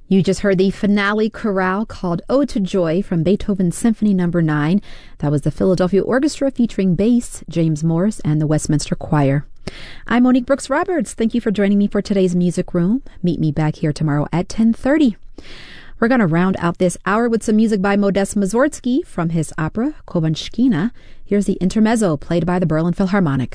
You just heard the finale chorale called Ode to Joy from Beethoven's Symphony No. 9. That was the Philadelphia Orchestra featuring bass, James Morris, and the Westminster Choir. I'm Monique Brooks Roberts. Thank you for joining me for today's Music Room. Meet me back here tomorrow at 10:30. We're going to round out this hour with some music by Modest Mussorgsky from his opera Kovanshkina. Here's the intermezzo played by the Berlin Philharmonic.